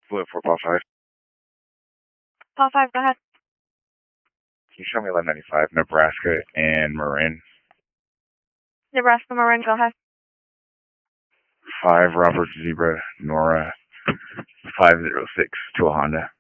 Blue for Paul 5. Paul 5, go ahead. Can you show me 1195, Nebraska and Marin? Nebraska Marin, go ahead. 5 Robert Zebra Nora 506 to a Honda.